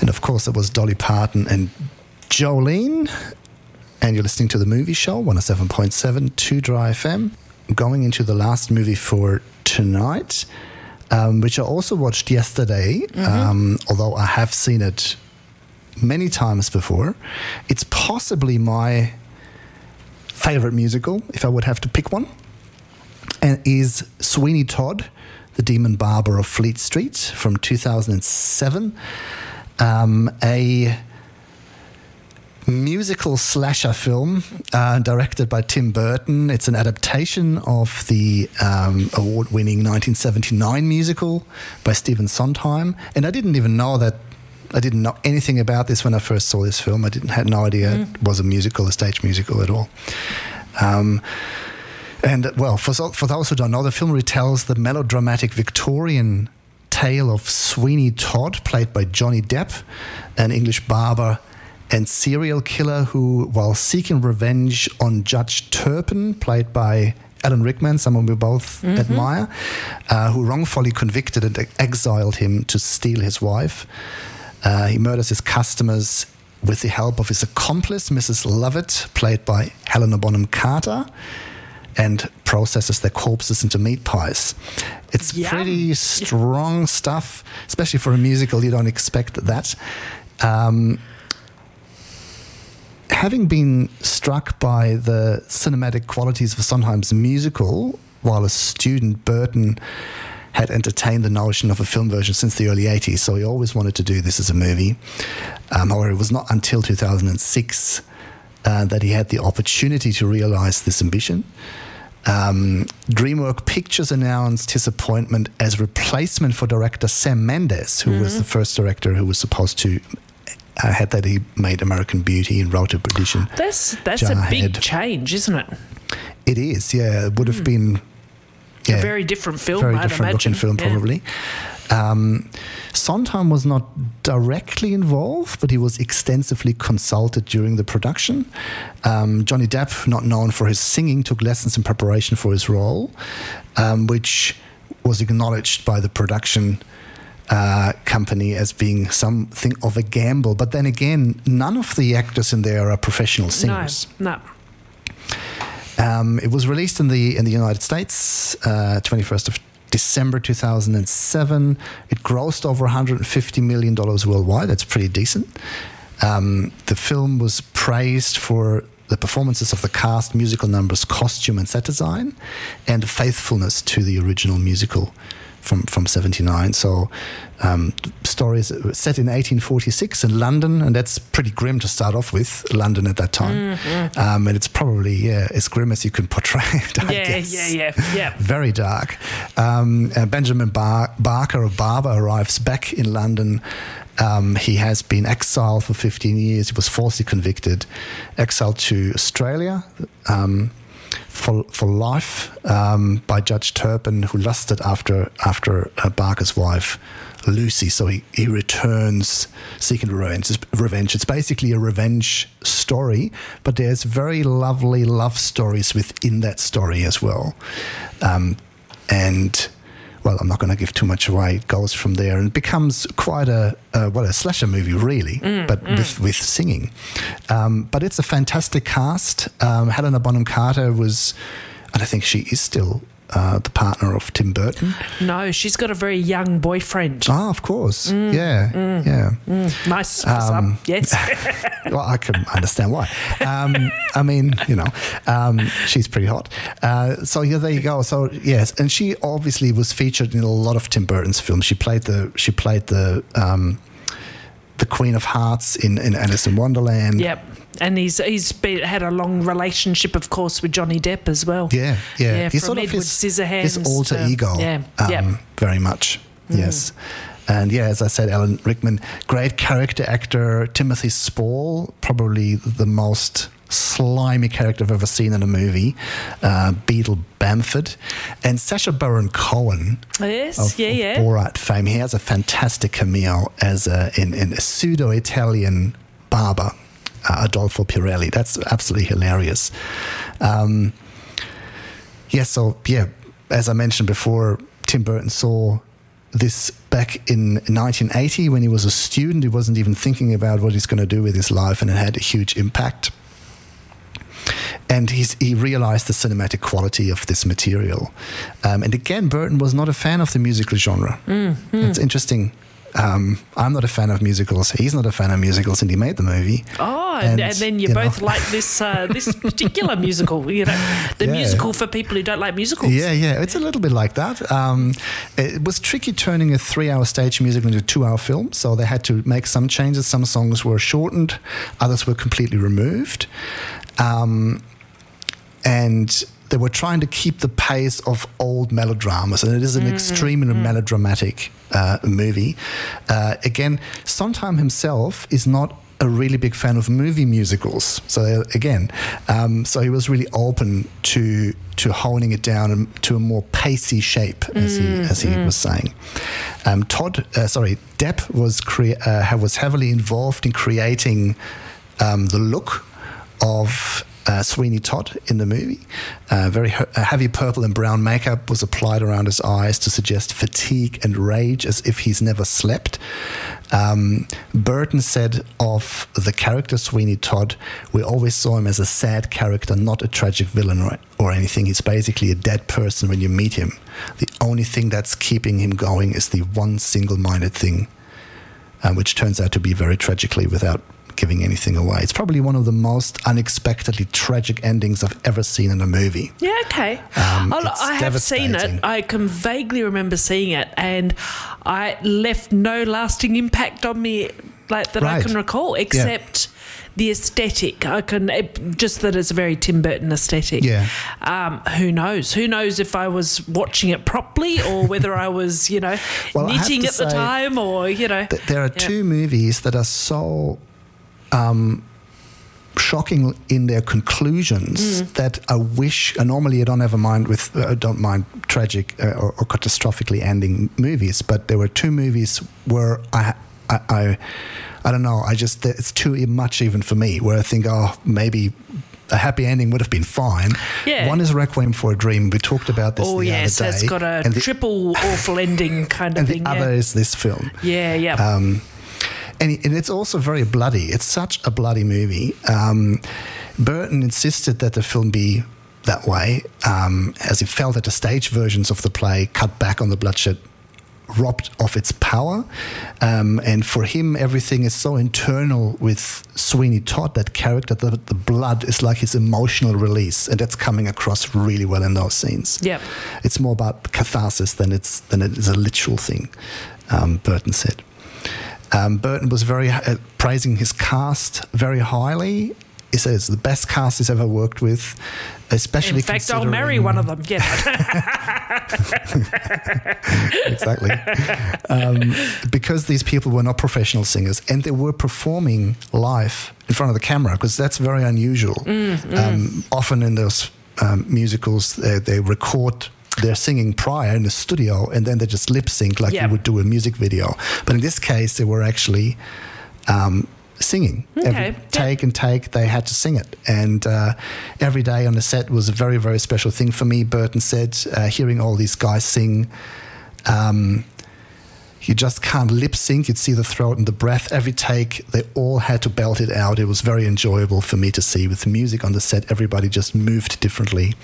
And of course, it was Dolly Parton and Jolene. And you're listening to The Movie Show, 107.7 2 Dry FM. Going into the last movie for tonight, which I also watched yesterday, although I have seen it many times before. It's possibly my favorite musical, if I would have to pick one, and is Sweeney Todd, The Demon Barber of Fleet Street from 2007. A musical slasher film directed by Tim Burton. It's an adaptation of the award-winning 1979 musical by Stephen Sondheim. And I didn't know anything about this when I first saw this film. I had no idea it was a stage musical at all. And well, for those who don't know, the film retells the melodramatic Victorian tale of Sweeney Todd, played by Johnny Depp, an English barber and serial killer who, while seeking revenge on Judge Turpin, played by Alan Rickman, someone we both admire, who wrongfully convicted and exiled him to steal his wife. He murders his customers with the help of his accomplice, Mrs. Lovett, played by Helena Bonham Carter, and processes their corpses into meat pies. It's pretty strong stuff, especially for a musical. You don't expect that. Having been struck by the cinematic qualities of Sondheim's musical, while a student, Burton had entertained the notion of a film version since the early 80s, so he always wanted to do this as a movie. However, it was not until 2006 that he had the opportunity to realize this ambition. DreamWorks Pictures announced his appointment as replacement for director Sam Mendes, who was the first director who was supposed to he made American Beauty and wrote a edition. That's a big change, isn't it? It is, yeah. It would have been a very different film, very I'd different imagine. looking film, probably. Sondheim was not directly involved, but he was extensively consulted during the production. Johnny Depp, not known for his singing, took lessons in preparation for his role, which was acknowledged by the production company as being something of a gamble. But then again, none of the actors in there are professional singers. No. It was released in the United States, 21st of December 2007. It grossed over $150 million worldwide. That's pretty decent. The film was praised for the performances of the cast, musical numbers, costume and set design, and faithfulness to the original musical from 79. So stories set in 1846 in London, and that's pretty grim to start off with, London at that time. And it's probably as grim as you can portray it, I guess. Yeah. Very dark. Benjamin Barker, a barber, arrives back in London. He has been exiled for 15 years. He was falsely convicted, exiled to Australia for life by Judge Turpin, who lusted after Barker's wife, Lucy. So he returns seeking revenge. It's basically a revenge story, but there's very lovely love stories within that story as well. And well, I'm not going to give too much away. It goes from there and it becomes quite a slasher movie, really, but with singing. But it's a fantastic cast. Helena Bonham Carter was, and I think she is still the partner of Tim Burton. No, she's got a very young boyfriend. Ah, of course. Yeah. Nice. Yes. Well, I can understand why. I mean, she's pretty hot. So yeah, there you go. So yes, and she obviously was featured in a lot of Tim Burton's films. She played the Queen of Hearts in Alice in Wonderland. Yep. And he's had a long relationship, of course, with Johnny Depp as well. Yeah. He's sort of Edward Scissorhands. His alter ego. Very much. Yes. And yeah, as I said, Alan Rickman, great character actor. Timothy Spall, probably the most slimy character I've ever seen in a movie. Beetle Bamford. And Sacha Baron Cohen of Borat fame. He has a fantastic cameo as in a pseudo-Italian barber, Adolfo Pirelli. That's absolutely hilarious. As I mentioned before, Tim Burton saw this back in 1980 when he was a student. He wasn't even thinking about what he's going to do with his life, and it had a huge impact. And he realized the cinematic quality of this material. And again, Burton was not a fan of the musical genre. It's interesting. I'm not a fan of musicals. He's not a fan of musicals, and he made the movie. Oh, and then you both like this particular musical. You know, the musical for people who don't like musicals. Yeah, it's a little bit like that. It was tricky turning a 3-hour stage musical into a 2-hour film, so they had to make some changes. Some songs were shortened, others were completely removed, and they were trying to keep the pace of old melodramas, and it is an extremely melodramatic movie. Again, Sondheim himself is not a really big fan of movie musicals. So again, so he was really open to honing it down to a more pacey shape, as he was saying. Depp was heavily involved in creating the look of Sweeney Todd in the movie. Very heavy purple and brown makeup was applied around his eyes to suggest fatigue and rage, as if he's never slept. Burton said of the character Sweeney Todd, "We always saw him as a sad character, not a tragic villain or anything. He's basically a dead person when you meet him. The only thing that's keeping him going is the one single-minded thing," which turns out to be very tragically, without giving anything away. It's probably one of the most unexpectedly tragic endings I've ever seen in a movie. Yeah, okay. I have seen it. I can vaguely remember seeing it, and I left no lasting impact on me I can recall, except the aesthetic. Just that it's a very Tim Burton aesthetic. Yeah. Who knows? Who knows if I was watching it properly, or whether I was, knitting at the time, or there are two movies that are so shocking in their conclusions that I wish. Normally, I don't mind tragic or catastrophically ending movies, but there were two movies where I don't know. It's too much even for me. Where I think, maybe a happy ending would have been fine. Yeah. One is Requiem for a Dream. We talked about this the other day. It's got a triple awful ending kind of thing. And the other is this film. Yeah. And it's also very bloody. It's such a bloody movie. Burton insisted that the film be that way, as he felt that the stage versions of the play cut back on the bloodshed, robbed of its power. And for him, everything is so internal with Sweeney Todd, that character, that the blood is like his emotional release, and that's coming across really well in those scenes. Yep. It's more about catharsis than it is a literal thing, Burton said. Burton was very praising his cast very highly. He said it's the best cast he's ever worked with, especially. In fact, I'll marry one of them. Yeah. Exactly. Because these people were not professional singers, and they were performing live in front of the camera, because that's very unusual. Often in those musicals, they record their singing prior in the studio, and then they just lip sync like you would do a music video. But in this case, they were actually singing. Every take, they had to sing it. And every day on the set was a very, very special thing for me. Burton said, hearing all these guys sing, you just can't lip sync. You'd see the throat and the breath. Every take, they all had to belt it out. It was very enjoyable for me to see. With the music on the set, everybody just moved differently.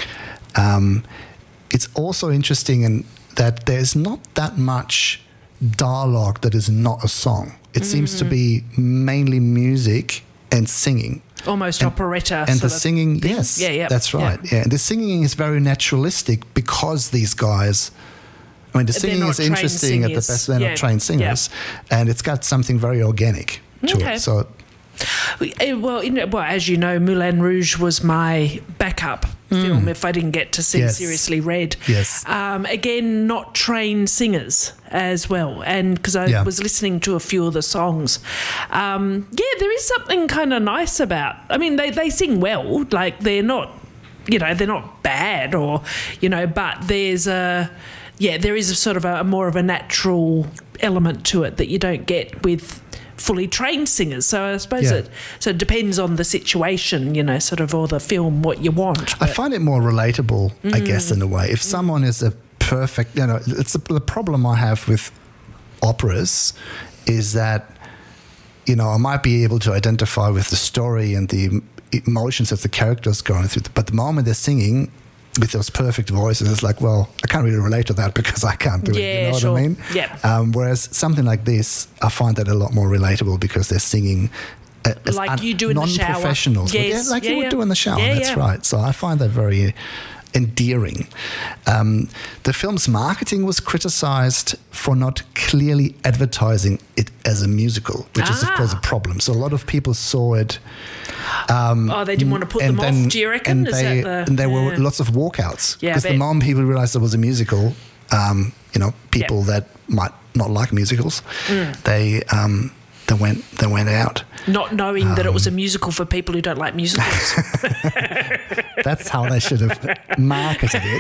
It's also interesting in that there's not that much dialogue that is not a song. It seems to be mainly music and singing. Almost operetta. And the singing, thing. yes, yeah, that's right. Yeah. And the singing is very naturalistic, because these guys, the singing is interesting at the best. They're not trained singers. Yeah. And it's got something very organic to it. So, well, as you know, Moulin Rouge was my backup film if I didn't get to see Seriously Red. Yes. Again, not trained singers as well, and because I was listening to a few of the songs, there is something kind of nice about. They sing well, like they're not bad, or but there's there is a sort of a more of a natural element to it that you don't get with fully trained singers. So I suppose it depends on the situation, or the film, what you want. But I find it more relatable, I guess, in a way. If someone is a perfect. It's the problem I have with operas is that, I might be able to identify with the story and the emotions of the characters going through, but the moment they're singing with those perfect voices, it's like, well, I can't really relate to that because I can't do it. You know what I mean? Yeah. Whereas something like this, I find that a lot more relatable because they're singing like you do in the shower. Non-professionals. Yes. You would do in the shower. That's right. So I find that very endearing. The film's marketing was criticized for not clearly advertising it as a musical, which is, of course, a problem. So a lot of people saw it. They didn't want to put them off, do you reckon? And there were lots of walkouts. Because the moment people realized it was a musical, people that might not like musicals, they went out. Not knowing that it was a musical for people who don't like musicals. That's how they should have marketed it.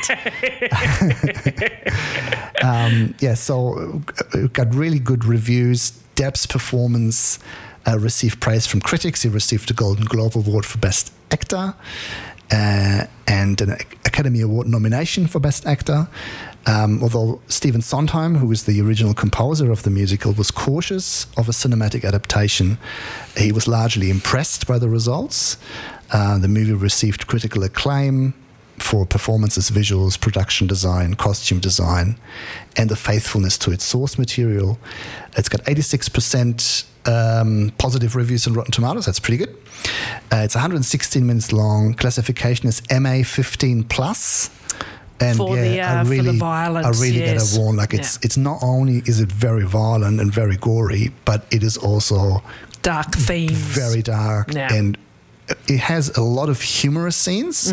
So it got really good reviews. Depp's performance received praise from critics. He received a Golden Globe Award for Best Actor and an Academy Award nomination for Best Actor. Although Stephen Sondheim, who was the original composer of the musical, was cautious of a cinematic adaptation, he was largely impressed by the results. The movie received critical acclaim for performances, visuals, production design, costume design, and the faithfulness to its source material. It's got 86% positive reviews on Rotten Tomatoes. That's pretty good. It's 116 minutes long. Classification is MA 15+. And for the violence, I really get to warn. It's not only is it very violent and very gory, but it is also dark themes, very dark, and it has a lot of humorous scenes.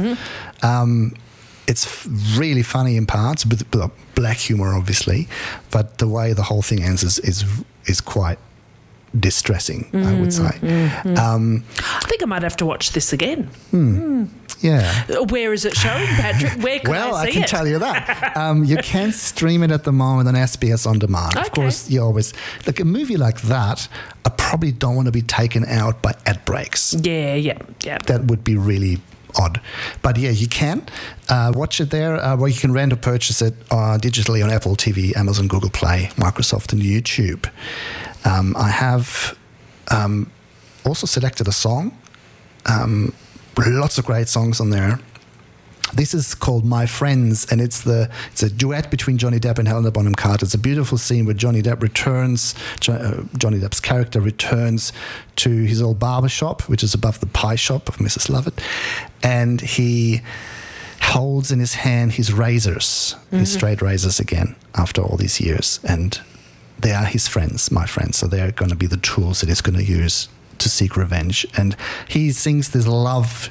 It's really funny in parts, with black humor, obviously, but the way the whole thing ends is quite distressing, I would say. I think I might have to watch this again. Yeah. Where is it shown, Patrick? Where can I see it? Well, I can tell you that. You can stream it at the moment on SBS On Demand. Okay. Of course, you always... Like a movie like that, I probably don't want to be taken out by ad breaks. Yeah. That would be really odd. But yeah, you can watch it there. Well, you can rent or purchase it digitally on Apple TV, Amazon, Google Play, Microsoft, and YouTube. I have also selected a song. Lots of great songs on there. This is called My Friends, and it's a duet between Johnny Depp and Helena Bonham Carter. It's a beautiful scene where Johnny Depp's character returns to his old barber shop, which is above the pie shop of Mrs. Lovett, and he holds in his hand his razors, his straight razors again, after all these years. And they are his friends, my friends, so they're going to be the tools that he's going to use to seek revenge. And he sings this love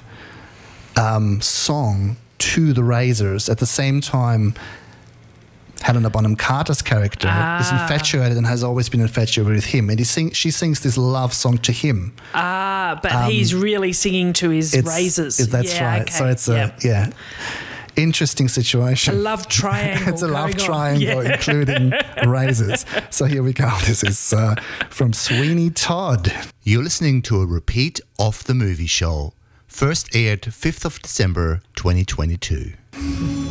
song to the razors. At the same time, Helena Bonham Carter's character is infatuated and has always been infatuated with him, and she sings this love song to him. But he's really singing to his razors. That's right. Okay. So it's a interesting situation. A love triangle. It's a love triangle, including razors. So here we go. This is from Sweeney Todd. You're listening to a repeat of The Movie Show. First aired 5th of December 2022.